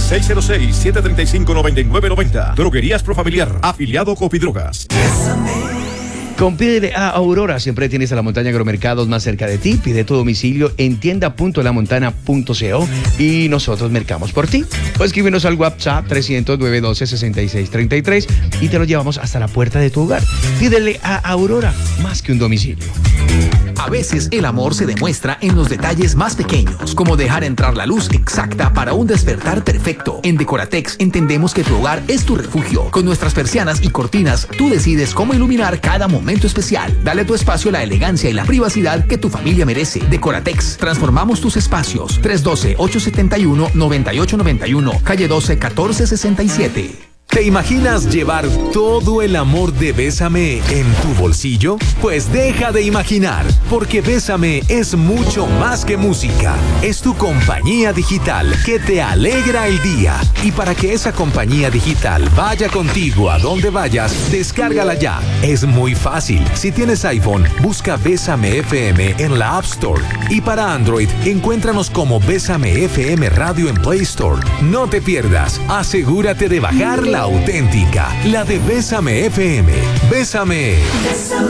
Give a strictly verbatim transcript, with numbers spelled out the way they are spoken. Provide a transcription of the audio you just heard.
seis cero seis, siete tres cinco, nueve nueve nueve cero. Droguerías Profamiliar, afiliado Copidrogas. Con Pídele a Aurora siempre tienes a la montaña agromercados más cerca de ti. Pide tu domicilio en tienda punto la montana punto co y nosotros mercamos por ti. O escríbenos al WhatsApp trescientos, nueve doce, sesenta y seis treinta y tres y te lo llevamos hasta la puerta de tu hogar. Pídele a Aurora más que un domicilio. A veces el amor se demuestra en los detalles más pequeños, como dejar entrar la luz exacta para un despertar perfecto. En Decoratex entendemos que tu hogar es tu refugio. Con nuestras persianas y cortinas, tú decides cómo iluminar cada momento especial. Dale a tu espacio la elegancia y la privacidad que tu familia merece. Decoratex, transformamos tus espacios. tres uno dos, ocho siete uno, nueve ocho nueve uno, calle doce, catorce sesenta y siete. ¿Te imaginas llevar todo el amor de Bésame en tu bolsillo? Pues deja de imaginar, porque Bésame es mucho más que música. Es tu compañía digital que te alegra el día. Y para que esa compañía digital vaya contigo a donde vayas, descárgala ya. Es muy fácil. Si tienes iPhone, busca Bésame F M en la App Store. Y para Android, encuéntranos como Bésame F M Radio en Play Store. No te pierdas. Asegúrate de bajar la auténtica, la de Bésame F M. Bésame.